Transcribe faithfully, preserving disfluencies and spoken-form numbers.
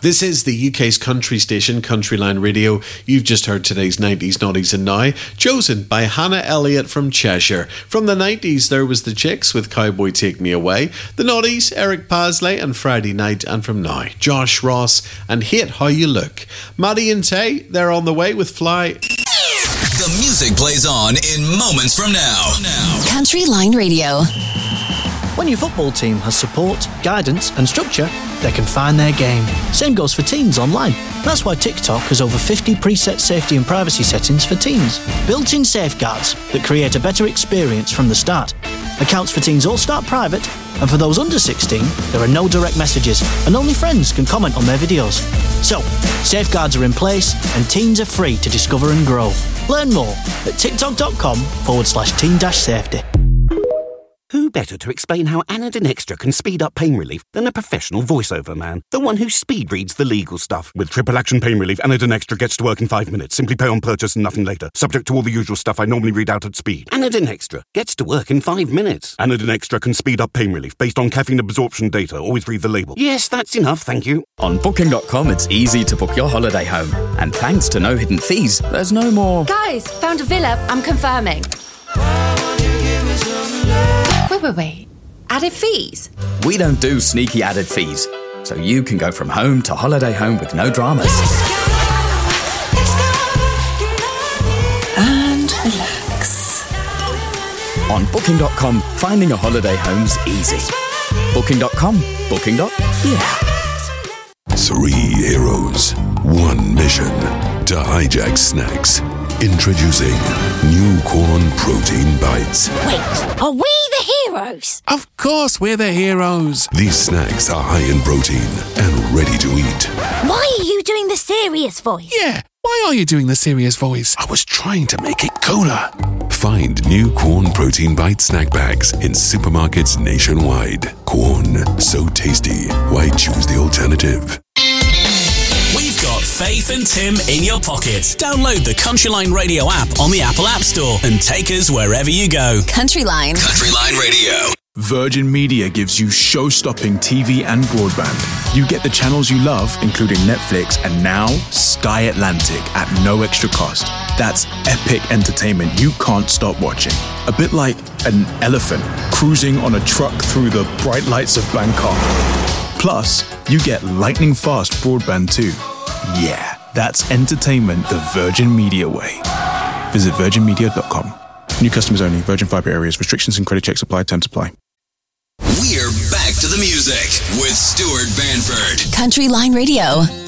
This is the U K's country station, Countryline Radio. You've just heard today's nineties Naughties and Now, chosen by Hannah Elliott from Cheshire. From the nineties, there was the Chicks with Cowboy Take Me Away, the Naughties, Eric Pasley and Friday Night, and from now, Josh Ross and Hate How You Look. Maddie and Tay, they're on the way with Fly. The music plays on in moments from now. Countryline Radio. When your football team has support, guidance and structure, they can find their game. Same goes for teens online. That's why TikTok has over fifty preset safety and privacy settings for teens. Built-in safeguards that create a better experience from the start. Accounts for teens all start private, and for those under sixteen, there are no direct messages, and only friends can comment on their videos. So, safeguards are in place, and teens are free to discover and grow. Learn more at tiktok.com forward slash teen dash safety. Who better to explain how Anadin Extra can speed up pain relief than a professional voiceover man? The one who speed reads the legal stuff. With triple action pain relief, Anadin Extra gets to work in five minutes. Simply pay on purchase and nothing later. Subject to all the usual stuff I normally read out at speed. Anadin Extra gets to work in five minutes. Anadin Extra can speed up pain relief based on caffeine absorption data. Always read the label. Yes, that's enough, thank you. On Booking dot com, it's easy to book your holiday home. And thanks to no hidden fees, there's no more... Guys, found a villa. I'm confirming. Wait, wait, wait. Added fees? We don't do sneaky added fees, so you can go from home to holiday home with no dramas. And relax. On Booking dot com, finding a holiday home's easy. Booking dot com. Booking. Yeah. Three heroes, one mission to hijack snacks. Introducing new corn protein bites. Wait, are we the heroes? Of course we're the heroes. These snacks are high in protein and ready to eat. Why are you doing the serious voice? Yeah, why are you doing the serious voice? I was trying to make it cooler. Find new Corn Protein Bite snack bags in supermarkets nationwide. Corn, so tasty. Why choose the alternative? We've got Faith and Tim in your pocket. Download the Countryline Radio app on the Apple App Store and take us wherever you go. Countryline. Countryline Radio. Virgin Media gives you show-stopping T V and broadband. You get the channels you love, including Netflix, and now Sky Atlantic at no extra cost. That's epic entertainment you can't stop watching. A bit like an elephant cruising on a truck through the bright lights of Bangkok. Plus, you get lightning-fast broadband too. Yeah, that's entertainment the Virgin Media way. Visit virgin media dot com. New customers only. Virgin Fibre areas. Restrictions and credit checks apply. Terms apply. We're back to the music with Stuart Banford. Countryline Radio.